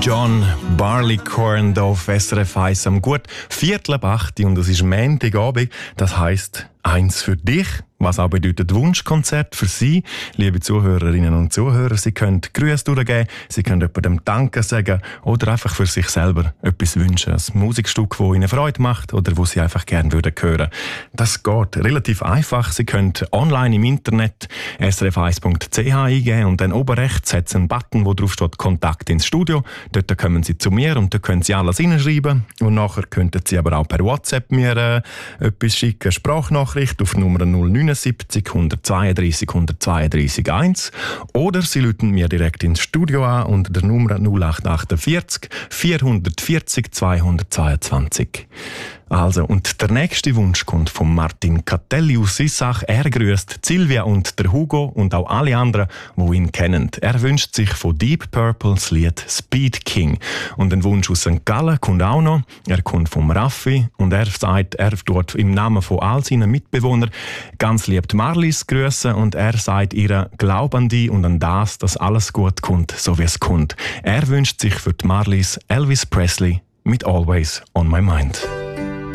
John Barleycorn hier auf SRF 1 am gut 7:45 und es ist Montagabend. Das heisst, eins für dich, was auch bedeutet Wunschkonzert für Sie, liebe Zuhörerinnen und Zuhörer. Sie können Grüße durchgeben, Sie können jemandem Danke sagen oder einfach für sich selber etwas wünschen. Ein Musikstück, das Ihnen Freude macht oder das Sie einfach gerne hören würden. Das geht relativ einfach. Sie können online im Internet srf1.ch eingeben und dann oben rechts hat es einen Button, wo drauf steht Kontakt ins Studio. Dort kommen Sie zu mir und da können Sie alles hineinschreiben. Und nachher könnten Sie aber auch per WhatsApp mir etwas schicken, Sprachnachricht auf Nummer 079 132 132 1. Oder Sie rufen mir direkt ins Studio an unter der Nummer 0848 440 222. Also, und der nächste Wunsch kommt von Martin Catelli aus Sissach. Er grüßt Silvia und der Hugo und auch alle anderen, die ihn kennen. Er wünscht sich von Deep Purple das Lied Speed King. Und ein Wunsch aus St. Gallen kommt auch noch. Er kommt vom Raffi und er sagt, er tut im Namen von all seinen Mitbewohnern ganz lieb Marlies grüßen und er sagt ihr, glaub an dich und an das, dass alles gut kommt, so wie es kommt. Er wünscht sich für die Marlies Elvis Presley mit Always on My Mind.